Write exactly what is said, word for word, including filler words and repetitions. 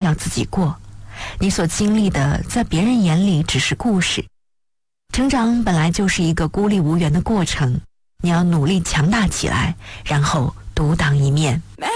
要自己过，你所经历的在别人眼里只是故事。成长本来就是一个孤立无援的过程，你要努力强大起来，然后独当一面。